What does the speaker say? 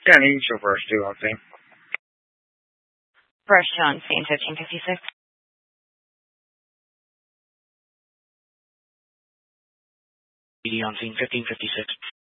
Danny, you show first, too, I'll say. First on scene 1556. PD on scene 1556.